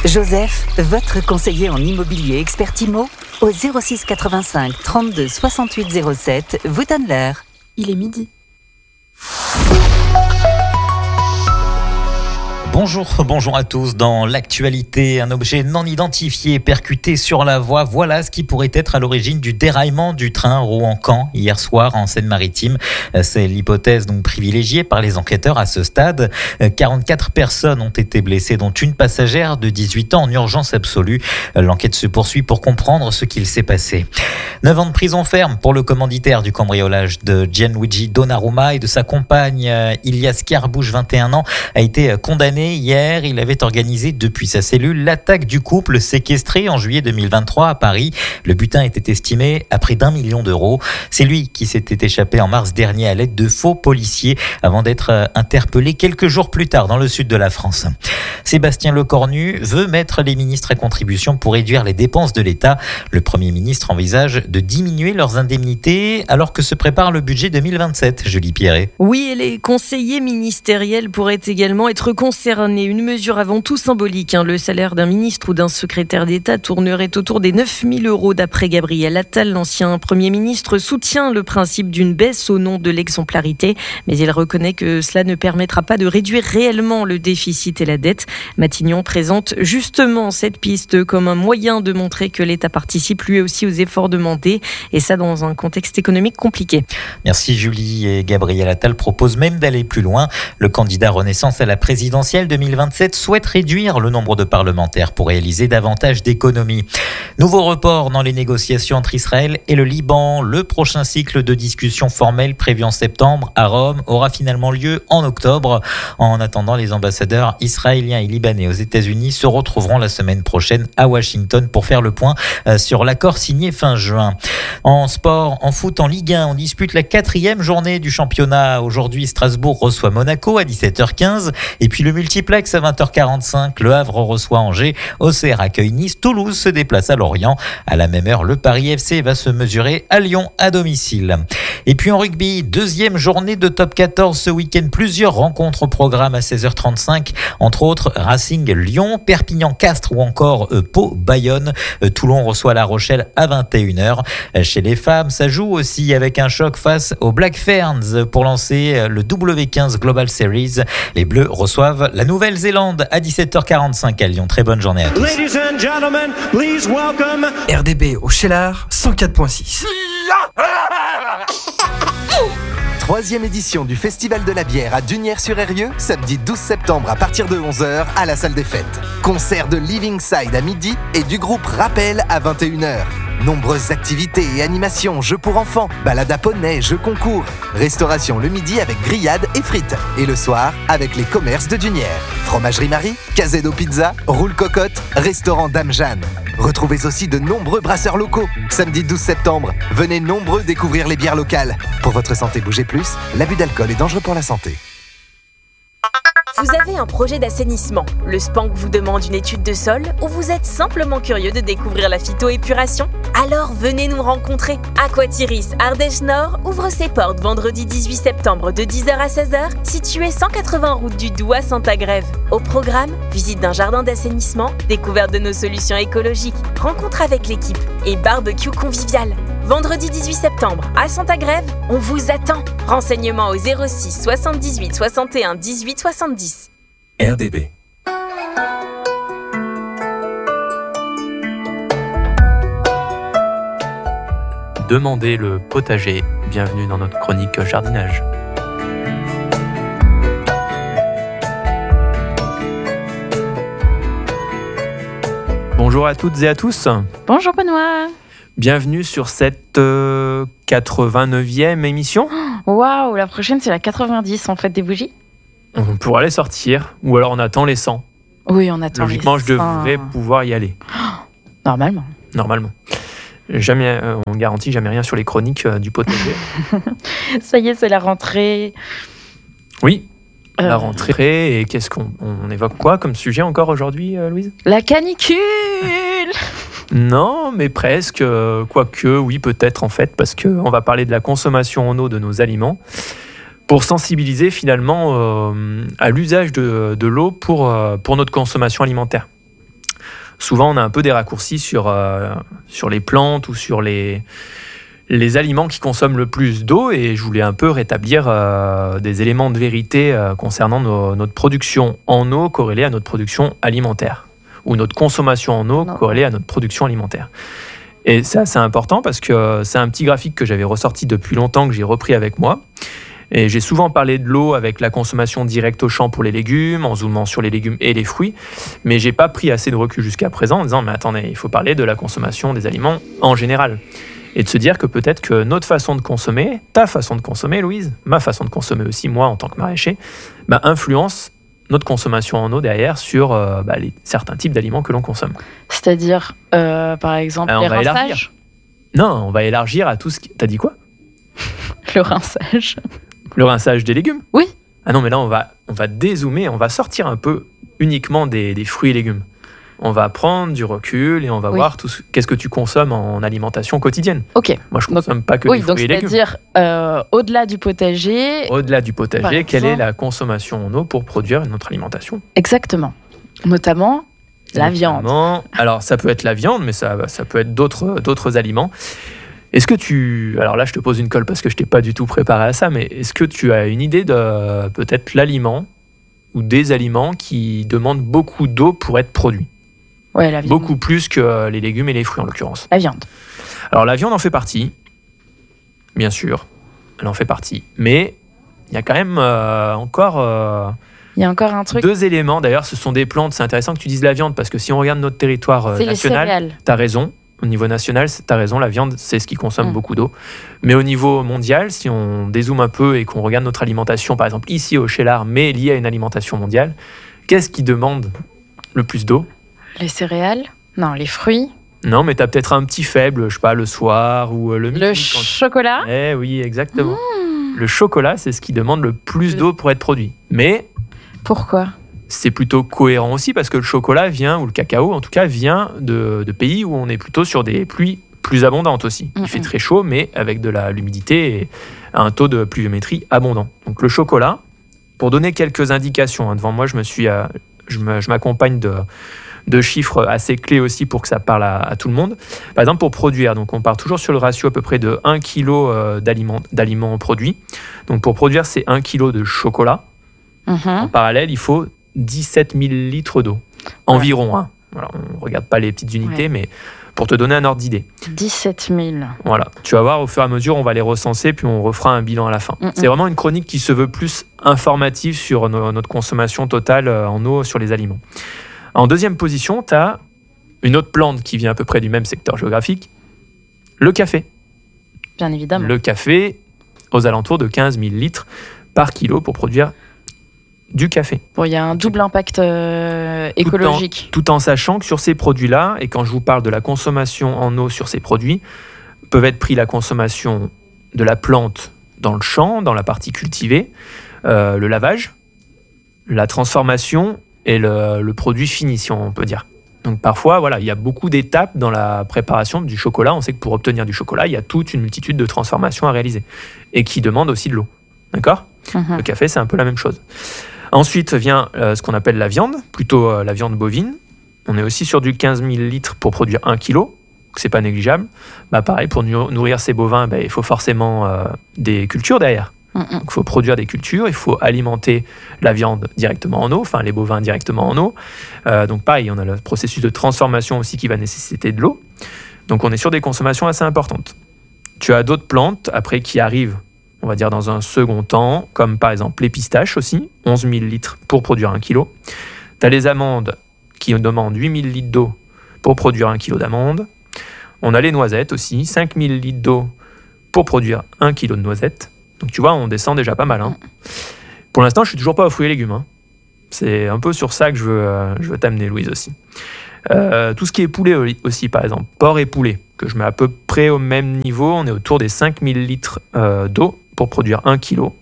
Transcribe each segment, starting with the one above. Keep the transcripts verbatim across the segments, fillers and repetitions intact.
Joseph, votre conseiller en immobilier expert IMO, au zéro six quatre-vingt-cinq trente-deux soixante-huit zéro sept, vous donne l'heure. Il est midi. Bonjour, bonjour à tous. Dans l'actualité, un objet non identifié percuté sur la voie. Voilà ce qui pourrait être à l'origine du déraillement du train Rouen-Caen hier soir en Seine-Maritime. C'est l'hypothèse donc privilégiée par les enquêteurs à ce stade. quarante-quatre personnes ont été blessées, dont une passagère de dix-huit ans en urgence absolue. L'enquête se poursuit pour comprendre ce qu'il s'est passé. neuf ans de prison ferme pour le commanditaire du cambriolage de Gianluigi Donnarumma et de sa compagne Ilias Carbouche, vingt et un ans, a été condamné. Hier, il avait organisé depuis sa cellule l'attaque du couple séquestré en juillet deux mille vingt-trois à Paris. Le butin était estimé à près d'un million d'euros. C'est lui qui s'était échappé en mars dernier à l'aide de faux policiers avant d'être interpellé quelques jours plus tard dans le sud de la France. Sébastien Lecornu veut mettre les ministres à contribution pour réduire les dépenses de l'État. Le Premier ministre envisage de diminuer leurs indemnités alors que se prépare le budget deux mille vingt-sept. Julie Pierret. Oui, et les conseillers ministériels pourraient également être concernés. Une mesure avant tout symbolique. Hein. Le salaire d'un ministre ou d'un secrétaire d'État tournerait autour des neuf mille euros d'après Gabriel Attal. L'ancien Premier ministre soutient le principe d'une baisse au nom de l'exemplarité, mais il reconnaît que cela ne permettra pas de réduire réellement le déficit et la dette. Matignon présente justement cette piste comme un moyen de montrer que l'État participe lui aussi aux efforts demandés, et ça dans un contexte économique compliqué. Merci Julie. Et Gabriel Attal propose même d'aller plus loin. Le candidat Renaissance à la présidentielle deux mille vingt-sept souhaite réduire le nombre de parlementaires pour réaliser davantage d'économies. Nouveau report dans les négociations entre Israël et le Liban. Le prochain cycle de discussions formelles prévu en septembre à Rome aura finalement lieu en octobre. En attendant, les ambassadeurs israéliens et libanais aux États-Unis se retrouveront la semaine prochaine à Washington pour faire le point sur l'accord signé fin juin. En sport, en foot, en Ligue un, on dispute la quatrième journée du championnat. Aujourd'hui, Strasbourg reçoit Monaco à dix-sept heures quinze. Et puis le multiplex à vingt heures quarante-cinq, le Havre reçoit Angers, Auxerre accueille Nice, Toulouse se déplace à Lorient. À la même heure, le Paris F C va se mesurer à Lyon à domicile. Et puis en rugby, deuxième journée de top quatorze ce week-end. Plusieurs rencontres au programme à seize heures trente-cinq, entre autres Racing Lyon, Perpignan Castres ou encore euh, Pau Bayonne. Euh, Toulon reçoit La Rochelle à vingt et une heures. Euh, chez les femmes, ça joue aussi avec un choc face aux Black Ferns pour lancer euh, le W quinze Global Series. Les Bleus reçoivent la Nouvelle-Zélande à dix-sept heures quarante-cinq à Lyon. Très bonne journée à tous. Ladies and gentlemen, please welcome R D B au Cheylard cent quatre virgule six. Troisième édition du Festival de la bière à Dunières-sur-Eyrieux, samedi douze septembre à partir de onze heures à la salle des fêtes. Concert de Living Side à midi et du groupe Rappel à vingt et une heures. Nombreuses activités et animations, jeux pour enfants, balades à poney, jeux concours. Restauration le midi avec grillades et frites. Et le soir avec les commerces de Dunières. Fromagerie Marie, Casedo Pizza, Roule Cocotte, restaurant Dame Jeanne. Retrouvez aussi de nombreux brasseurs locaux. Samedi douze septembre, venez nombreux découvrir les bières locales. Pour votre santé, bougez plus, l'abus d'alcool est dangereux pour la santé. Vous avez un projet d'assainissement, le SPANC vous demande une étude de sol ou vous êtes simplement curieux de découvrir la phytoépuration? Alors venez nous rencontrer. Aquatiris Ardèche Nord ouvre ses portes vendredi dix-huit septembre de dix heures à seize heures, situé cent quatre-vingts route du Doubs à Saint-Agrève. Au programme, visite d'un jardin d'assainissement, découverte de nos solutions écologiques, rencontre avec l'équipe et barbecue convivial. Vendredi dix-huit septembre à Saint-Agrève, on vous attend. Renseignements au zéro six soixante-dix-huit soixante et un dix-huit soixante-dix. R D B. Demandez le potager. Bienvenue dans notre chronique jardinage. Bonjour à toutes et à tous. Bonjour Benoît. Bienvenue sur cette euh, quatre-vingt-neuvième émission. Waouh, la prochaine c'est la quatre-vingt-dix, on fait des bougies. On pourra les sortir, ou alors on attend les cent. Oui, on attend Logiquement, les je cent. devrais pouvoir y aller. Normalement. Normalement. Jamais, euh, on garantit jamais rien sur les chroniques euh, du potager. Ça y est, c'est la rentrée. Oui, Euh, la rentrée. Et qu'est-ce qu'on on évoque quoi comme sujet encore aujourd'hui, euh, Louise ? La canicule. Non, mais presque. euh, Quoique, oui, peut-être en fait, parce qu'on va parler de la consommation en eau de nos aliments pour sensibiliser finalement euh, à l'usage de, de l'eau pour, euh, pour notre consommation alimentaire. souvent on a un peu des raccourcis sur, euh, sur les plantes ou sur les, les aliments qui consomment le plus d'eau, et je voulais un peu rétablir euh, des éléments de vérité euh, concernant nos, notre production en eau corrélée à notre production alimentaire, ou notre consommation en eau Non. corrélée à notre production alimentaire. Et ça, c'est important parce que c'est un petit graphique que j'avais ressorti depuis longtemps, que j'ai repris avec moi. Et j'ai souvent parlé de l'eau avec la consommation directe au champ pour les légumes, en zoomant sur les légumes et les fruits, mais j'ai pas pris assez de recul jusqu'à présent en disant mais attendez, il faut parler de la consommation des aliments en général. Et de se dire que peut-être que notre façon de consommer, ta façon de consommer, Louise, ma façon de consommer aussi, moi en tant que maraîcher, bah, influence notre consommation en eau derrière sur euh, bah, les, certains types d'aliments que l'on consomme. C'est-à-dire, euh, par exemple, Alors, on les va rinçages. élargir. Non, on va élargir à tout ce qui... T'as dit quoi ? Le rinçage. Le rinçage des légumes ? Oui. Ah non, mais là, on va, on va dézoomer, on va sortir un peu uniquement des, des fruits et légumes. On va prendre du recul et on va Oui. voir tout ce, qu'est-ce que tu consommes en alimentation quotidienne. Ok. Moi, je ne Donc- consomme pas que Oui, des donc fruits et légumes. c'est-à-dire euh, au-delà du potager. Au-delà du potager, Par quelle est exemple. la consommation en eau pour produire notre alimentation ? Exactement. Notamment la viande. Notamment- Alors, ça peut être la viande, mais ça, ça peut être d'autres, d'autres aliments. Est-ce que tu... Alors là, je te pose une colle parce que je ne t'ai pas du tout préparé à ça, mais est-ce que tu as une idée de peut-être l'aliment ou des aliments qui demandent beaucoup d'eau pour être produits ? Ouais, la viande. Beaucoup plus que les légumes et les fruits, en l'occurrence. La viande. Alors, la viande en fait partie, bien sûr, elle en fait partie. Mais il y a quand même euh, encore... euh, Il y a encore un truc. Deux éléments, d'ailleurs, ce sont des plantes. C'est intéressant que tu dises la viande parce que si on regarde notre territoire euh, C'est les national, céréales. tu as raison. Au niveau national, tu as raison, la viande, c'est ce qui consomme Mm. beaucoup d'eau. Mais au niveau mondial, si on dézoome un peu et qu'on regarde notre alimentation, par exemple ici au Cheylard, mais liée à une alimentation mondiale, qu'est-ce qui demande le plus d'eau ? Les céréales. Non, les fruits. Non, mais tu as peut-être un petit faible, je sais pas, le soir ou euh, le midi. Le quand- chocolat. Eh oui, exactement. Le chocolat, c'est ce qui demande le plus d'eau pour être produit. Mais Pourquoi ? c'est plutôt cohérent aussi parce que le chocolat vient, ou le cacao en tout cas, vient de, de pays où on est plutôt sur des pluies plus abondantes aussi. Il Mhm. fait très chaud, mais avec de la, l'humidité et un taux de pluviométrie abondant. Donc le chocolat, pour donner quelques indications, hein, devant moi, je, me suis, euh, je, me- je m'accompagne de, de chiffres assez clés aussi pour que ça parle à, à tout le monde. Par exemple, pour produire, donc on part toujours sur le ratio à peu près de un kilo euh, d'aliments, d'aliments produits. Donc pour produire, c'est un kilo de chocolat. En Mhm. parallèle, il faut dix-sept mille litres d'eau. Environ. Hein. Voilà, on ne regarde pas les petites unités, Ouais. mais pour te donner un ordre d'idée. dix-sept mille. Voilà. Tu vas voir, au fur et à mesure, on va les recenser, puis on refera un bilan à la fin. Mm-mm. C'est vraiment une chronique qui se veut plus informative sur no- notre consommation totale euh, en eau sur les aliments. En deuxième position, tu as une autre plante qui vient à peu près du même secteur géographique, le café. Bien évidemment. Le café, aux alentours de quinze mille litres par kilo pour produire du café. Bon, il y a un double impact euh, Tout en- écologique. Tout en sachant que sur ces produits-là, et quand je vous parle de la consommation en eau sur ces produits, peuvent être pris la consommation de la plante dans le champ, dans la partie cultivée, euh, le lavage, la transformation et le, le produit fini, si on peut dire. Donc parfois, voilà, il y a beaucoup d'étapes dans la préparation du chocolat. On sait que pour obtenir du chocolat, il y a toute une multitude de transformations à réaliser et qui demandent aussi de l'eau. D'accord ? Mhm. Le café, c'est un peu la même chose. Ensuite vient euh, ce qu'on appelle la viande, plutôt euh, la viande bovine. On est aussi sur du quinze mille litres pour produire un kilo, c'est pas négligeable. Bah, pareil, pour nu- nourrir ces bovins, bah, il faut forcément euh, des cultures derrière. Mhm. Donc il faut produire des cultures, il faut alimenter la viande directement en eau, enfin les bovins directement en eau. Euh, donc pareil, on a le processus de transformation aussi qui va nécessiter de l'eau. Donc on est sur des consommations assez importantes. Tu as d'autres plantes après qui arrivent, on va dire dans un second temps, comme par exemple les pistaches aussi, onze mille litres pour produire un kilo. Tu as les amandes qui demandent huit mille litres d'eau pour produire un kilo d'amandes. On a les noisettes aussi, cinq mille litres d'eau pour produire un kilo de noisettes. Donc tu vois, on descend déjà pas mal. Hein. Pour l'instant, je suis toujours pas aux fruits et légumes. Hein. C'est un peu sur ça que je veux, euh, je veux t'amener, Louise, aussi. Euh, tout ce qui est poulet aussi, par exemple, porc et poulet, que je mets à peu près au même niveau, on est autour des cinq mille litres euh, d'eau pour produire un kilo.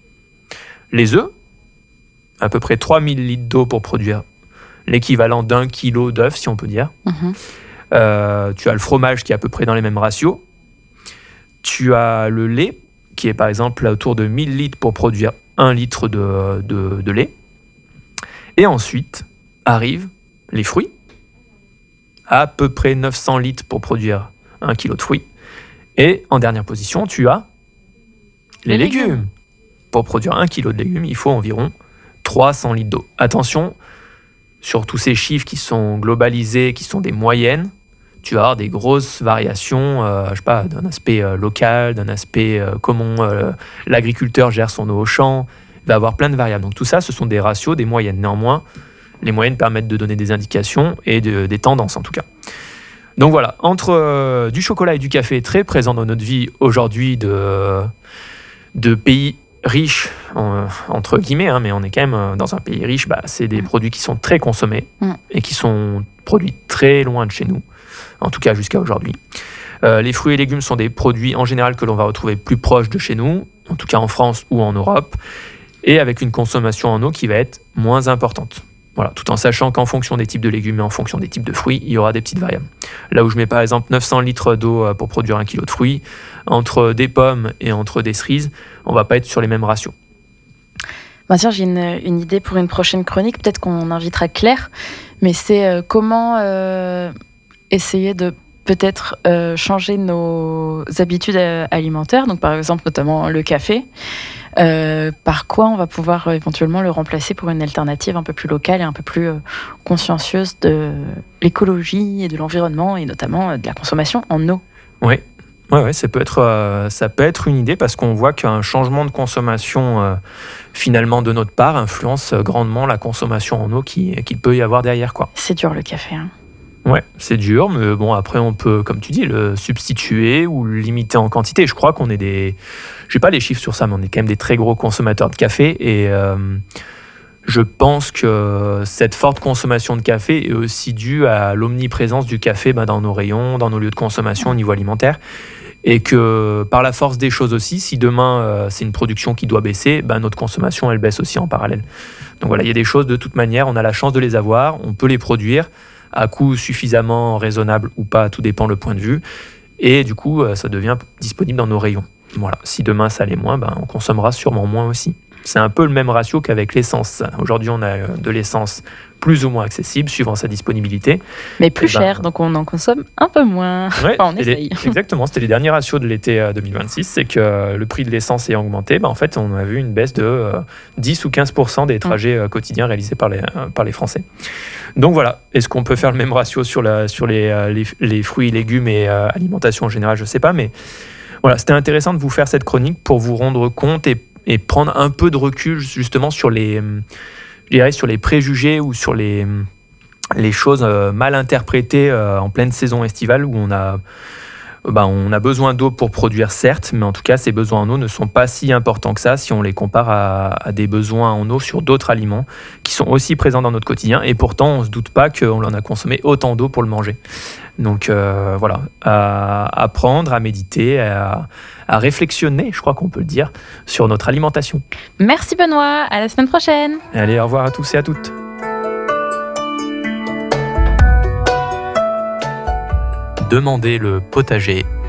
Les œufs, à peu près trois mille litres d'eau pour produire l'équivalent d'un kilo d'œufs, si on peut dire. Mhm. Euh, tu as le fromage qui est à peu près dans les mêmes ratios. Tu as le lait, qui est par exemple autour de mille litres pour produire un litre de, de, de lait. Et ensuite arrivent les fruits. à peu près neuf cents litres pour produire un kilo de fruits. Et en dernière position, tu as les, les légumes. légumes. Pour produire un kilo de légumes, il faut environ trois cents litres d'eau. Attention, sur tous ces chiffres qui sont globalisés, qui sont des moyennes, tu vas avoir des grosses variations, euh, je sais pas, d'un aspect euh, local, d'un aspect euh, comment euh, l'agriculteur gère son eau au champ. Il va avoir plein de variables. Donc tout ça, ce sont des ratios, des moyennes. Néanmoins, les moyennes permettent de donner des indications et de, des tendances en tout cas. Donc voilà, entre euh, du chocolat et du café très présents dans notre vie aujourd'hui de, de pays riches, en, entre guillemets, hein, mais on est quand même dans un pays riche, bah, c'est des mmh. produits qui sont très consommés mmh. et qui sont produits très loin de chez nous, en tout cas jusqu'à aujourd'hui. Euh, les fruits et légumes sont des produits en général que l'on va retrouver plus proches de chez nous, en tout cas en France ou en Europe, et avec une consommation en eau qui va être moins importante. Voilà, tout en sachant qu'en fonction des types de légumes et en fonction des types de fruits, il y aura des petites variables. Là où je mets par exemple neuf cents litres d'eau pour produire un kilo de fruits, entre des pommes et entre des cerises, on ne va pas être sur les mêmes ratios. Bah tiens, j'ai une, une idée pour une prochaine chronique, peut-être qu'on invitera Claire, mais c'est euh, comment euh, essayer de peut-être euh, changer nos habitudes alimentaires, donc par exemple notamment le café. Euh, par quoi on va pouvoir euh, éventuellement le remplacer pour une alternative un peu plus locale et un peu plus euh, consciencieuse de l'écologie et de l'environnement et notamment euh, de la consommation en eau. Oui, ouais, ouais, ça peut être, euh, ça peut être une idée parce qu'on voit qu'un changement de consommation euh, finalement de notre part influence grandement la consommation en eau qui, qu'il peut y avoir derrière, quoi. C'est dur le café, hein. Ouais, c'est dur, mais bon, après, on peut, comme tu dis, le substituer ou le limiter en quantité. Je crois qu'on est des... Je n'ai pas les chiffres sur ça, mais on est quand même des très gros consommateurs de café. Et euh, je pense que cette forte consommation de café est aussi due à l'omniprésence du café bah, dans nos rayons, dans nos lieux de consommation au niveau alimentaire. Et que par la force des choses aussi, si demain, euh, c'est une production qui doit baisser, bah, notre consommation, elle baisse aussi en parallèle. Donc voilà, il y a des choses, de toute manière, on a la chance de les avoir, on peut les produire à coût suffisamment raisonnable ou pas, tout dépend le point de vue. Et du coup, ça devient disponible dans nos rayons. Voilà. Si demain ça l'est moins, ben, on consommera sûrement moins aussi. C'est un peu le même ratio qu'avec l'essence. Aujourd'hui, on a de l'essence plus ou moins accessible, suivant sa disponibilité. Mais plus ben, cher, donc on en consomme un peu moins. Ouais, enfin, on essaye. Les, exactement, c'était les derniers ratios de l'été deux mille vingt-six, c'est que le prix de l'essence ayant augmenté, ben, en fait, on a vu une baisse de euh, dix ou quinze pour cent des trajets euh, quotidiens réalisés par les, euh, par les Français. Donc voilà, est-ce qu'on peut faire le même ratio sur, la, sur les, euh, les, les fruits, légumes et euh, alimentation en général? Je ne sais pas, mais voilà, c'était intéressant de vous faire cette chronique pour vous rendre compte et et prendre un peu de recul justement sur les, je dirais, sur les préjugés ou sur les, les choses mal interprétées en pleine saison estivale où on a, ben, on a besoin d'eau pour produire certes, mais en tout cas ces besoins en eau ne sont pas si importants que ça si on les compare à, à des besoins en eau sur d'autres aliments qui sont aussi présents dans notre quotidien et pourtant on ne se doute pas qu'on en a consommé autant d'eau pour le manger. Donc euh, voilà, à apprendre, à méditer, à, à réflexionner, je crois qu'on peut le dire, sur notre alimentation. Merci Benoît, à la semaine prochaine. Allez, au revoir à tous et à toutes. Demandez le potager